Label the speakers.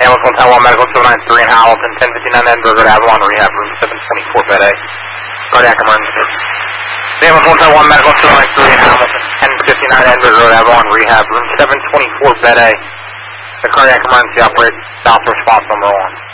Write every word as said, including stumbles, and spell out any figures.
Speaker 1: Ambulance one ten one Medical two nine three in Hamilton, ten fifty-nine Edinburgh, go to Avalon Rehab, room seven twenty-four, bed A. Cardiac emergency. Ambulance one ten one Medical two nine three in Hamilton, ten fifty-nine Edinburgh, go to Avalon Rehab, room seven twenty-four, bed A. The cardiac emergency operator, South response number one.